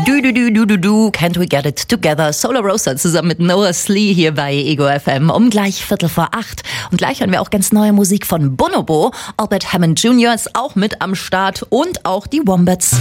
Can't we get it together? Solar Rosa zusammen mit Noah Slee hier bei Ego FM um gleich 7:45. Und gleich hören wir auch ganz neue Musik von Bonobo. Albert Hammond Jr. ist auch mit am Start und auch die Wombats.